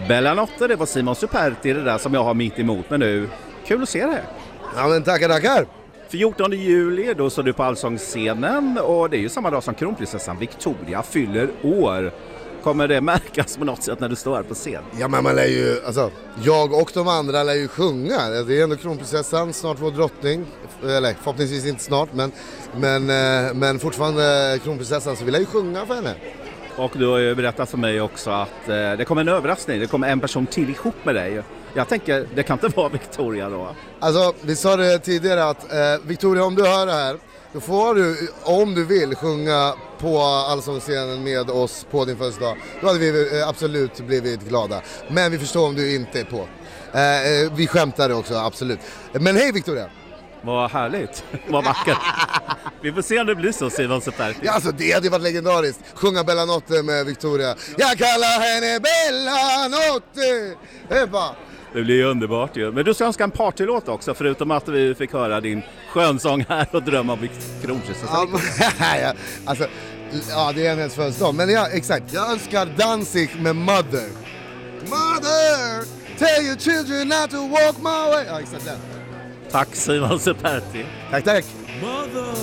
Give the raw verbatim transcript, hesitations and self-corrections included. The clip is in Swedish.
Bellanotte, det var Simon Superti det där som jag har mitt emot mig nu. Kul att se det. Ja men tackar, tackar. fjortonde juli då står du på Allsångsscenen och det är ju samma dag som kronprinsessan Victoria fyller år. Kommer det märkas på något sätt när du står här på scen? Ja men man lär ju, alltså, jag och de andra lär ju sjunga. Det är ändå kronprinsessan, snart vår drottning. Eller förhoppningsvis inte snart, men, men, men fortfarande kronprinsessan, så vi lär ju sjunga för henne. Och du har ju berättat för mig också att eh, det kommer en överraskning. Det kommer en person till ihop med dig. Jag tänker, det kan inte vara Victoria då? Alltså, vi sa det tidigare att eh, Victoria, om du hör det här, då får du, om du vill, sjunga på Allsångsscenen med oss på din födelsedag. Då hade vi eh, absolut blivit glada. Men vi förstår om du inte är på. Eh, vi skämtar också, absolut. Men hej Victoria! Vad härligt, vad vackert. Vi får se om det blir så, Simon Superti. Ja, alltså det hade varit legendariskt. Sjunga Bellanotte med Victoria. Jag kallar henne Bellanotte. Heppa! Det blir ju underbart ju. Men du ska önska en partylåt också, förutom att vi fick höra din skönsång här och drömma om kronprinsessan. Ja, alltså, ja, det är en hennes födelsedag. Men ja, exakt. Jag önskar Danzig med Mother. Mother, tell your children not to walk my way. Ja, exakt den. Tack Simon Superti. Tack, tack. Mother,